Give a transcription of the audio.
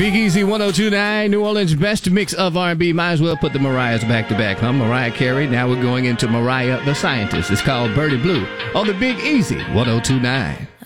Big Easy 1029, New Orleans' best mix of R&B. Might as well put the Mariahs back to back, huh? Mariah Carey. Now we're going into Mariah the Scientist. It's called Birdie Blue on the Big Easy 1029.